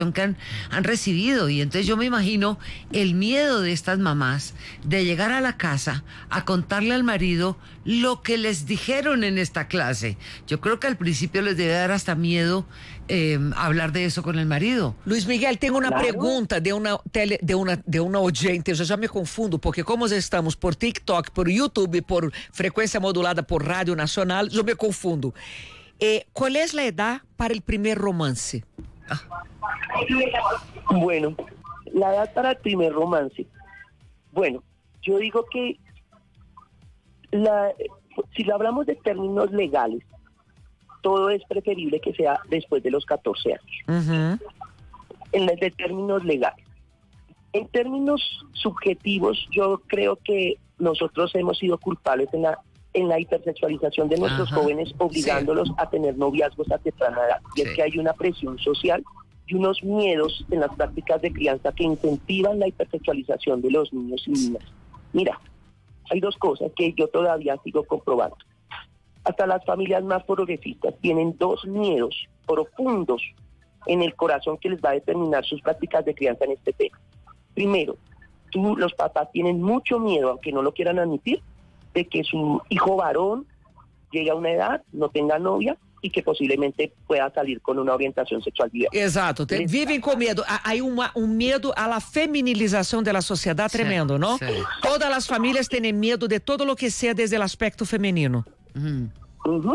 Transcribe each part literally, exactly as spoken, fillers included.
que han, han recibido, y entonces yo me imagino el miedo de estas mamás de llegar a la casa a contarle al marido lo que les dijeron en esta clase. Yo creo que al principio les debe dar hasta miedo eh, hablar de eso con el marido. Luis Miguel, tengo una Claro. pregunta de una, tele, de, una, de una oyente, yo ya me confundo, porque como ya estamos por TikTok, por YouTube, por frecuencia modulada por Radio Nacional, yo me confundo. Eh, ¿Cuál es la edad para el primer romance? Bueno, la edad para el primer romance. Bueno, yo digo que la, si lo hablamos de términos legales, todo es preferible que sea después de los catorce años. Uh-huh. En los de términos legales. En términos subjetivos, yo creo que nosotros hemos sido culpables en la en la hipersexualización de nuestros Ajá, jóvenes, obligándolos sí. a tener noviazgos a temprana edad. Y Sí. es que hay una presión social y unos miedos en las prácticas de crianza que incentivan la hipersexualización de los niños y niñas. Mira, hay dos cosas que yo todavía sigo comprobando. Hasta las familias más progresistas tienen dos miedos profundos en el corazón que les va a determinar sus prácticas de crianza en este tema. Primero, tú, los papás tienen mucho miedo, aunque no lo quieran admitir, de que su hijo varón llegue a una edad, no tenga novia y que posiblemente pueda salir con una orientación sexual diversa. Exato, te, vivem com medo. Há uma, um medo à la feminilização da sociedade tremendo, não? Sí. Todas as famílias têm medo de todo lo que sea desde el aspecto femenino. Mm. Ujú.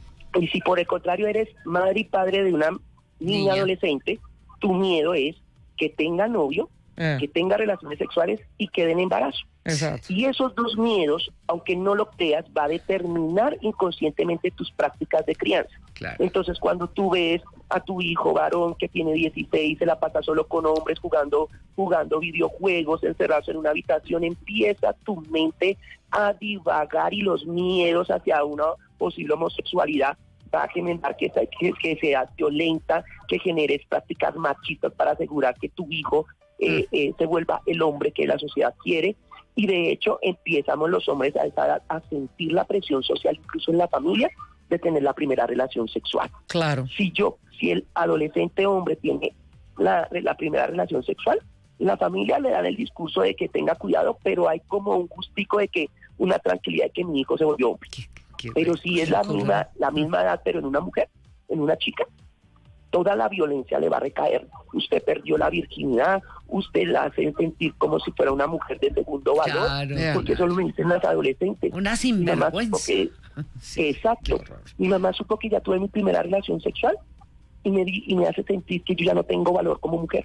Y si por el contrario eres madre y padre de una niña, Niña. adolescente, tu miedo es que tenga novio, É, que tenga relaciones sexuales y que den embarazo. exato. Y esos dos miedos, aunque no lo creas, va a determinar inconscientemente tus prácticas de crianza. Claro. Entonces, cuando tú ves a tu hijo varón que tiene dieciséis, se la pasa solo con hombres, jugando, jugando videojuegos, encerrarse en una habitación, empieza tu mente a divagar y los miedos hacia una posible homosexualidad va a generar que, que, que seas violenta, que generes prácticas machistas para asegurar que tu hijo eh, eh, se vuelva el hombre que la sociedad quiere. Y de hecho empezamos los hombres a esa edad a sentir la presión social, incluso en la familia, de tener la primera relación sexual. Claro. Si yo, si el adolescente hombre tiene la, la primera relación sexual, la familia le dan el discurso de que tenga cuidado, pero hay como un gustico de que, una tranquilidad de que mi hijo se volvió hombre. Qué- qué- Pero si es la misma, la misma edad, pero en una mujer, en una chica, toda la violencia le va a recaer. Usted perdió la virginidad, usted la hace sentir como si fuera una mujer de segundo valor, Claro, porque eso lo dicen las adolescentes. Una Mi mamá supo sinvergüenza. que, Sí, exacto, qué horror. mi mamá supo que ya tuve mi primera relación sexual y me, di, y me hace sentir que yo ya no tengo valor como mujer.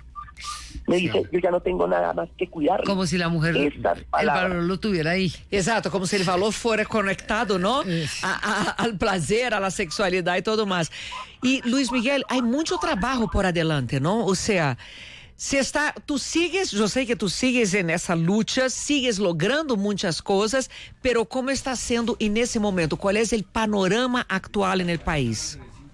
Me Sí. dice, yo ya no tengo nada más que cuidar. Como si la mujer Estas el palabras. valor lo tuviera ahí. Exato, como se el valor fuera conectado, ¿no? Eso. A, a, al placer, a la sexualidad y todo más. Y Luis Miguel, hay mucho trabajo por adelante, ¿no? O sea, se está, tú sigues, yo sé que tú sigues en esa lucha, sigues logrando muchas cosas, pero ¿cómo está siendo en ese momento? ¿Cuál es el panorama actual en el país?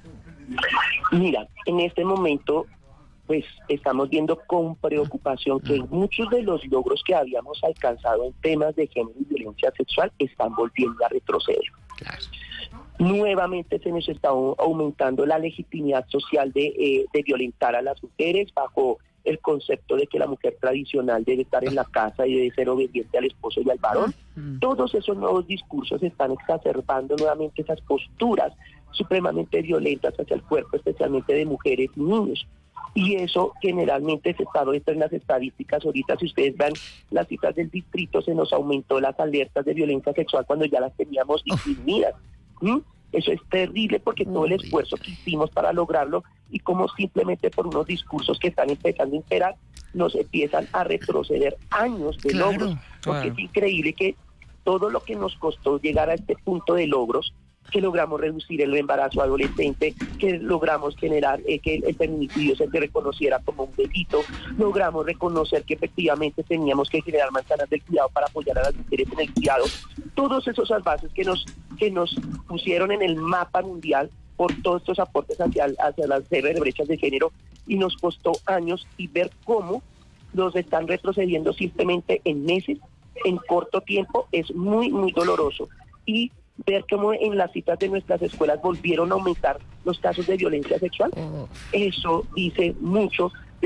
Mira, en este momento, pues estamos viendo con preocupación que muchos de los logros que habíamos alcanzado en temas de género y violencia sexual están volviendo a retroceder. Claro. Nuevamente se nos está aumentando la legitimidad social de, eh, de violentar a las mujeres bajo el concepto de que la mujer tradicional debe estar en la casa y debe ser obediente al esposo y al varón. Mm. Todos esos nuevos discursos están exacerbando nuevamente esas posturas supremamente violentas hacia el cuerpo, especialmente de mujeres y niños. Y eso generalmente se está viendo en las estadísticas. Ahorita, si ustedes ven las cifras del distrito, se nos aumentó las alertas de violencia sexual cuando ya las teníamos disminuidas. ¿Mm? Eso es terrible porque todo el Uy. esfuerzo que hicimos para lograrlo y como simplemente por unos discursos que están empezando a imperar, nos empiezan a retroceder años de Claro, logros. Porque claro. es increíble que todo lo que nos costó llegar a este punto de logros, que logramos reducir el embarazo adolescente, que logramos generar eh, que el feminicidio se reconociera como un delito, logramos reconocer que efectivamente teníamos que generar manzanas del cuidado para apoyar a las mujeres en el cuidado. Todos esos avances que nos que nos pusieron en el mapa mundial por todos estos aportes hacia, hacia las brechas de género, y nos costó años, y ver cómo nos están retrocediendo simplemente en meses, en corto tiempo, es muy, muy doloroso. Y ver cómo en las citas de nuestras escuelas volvieron a aumentar los casos de violencia sexual, Oh. eso dice mucho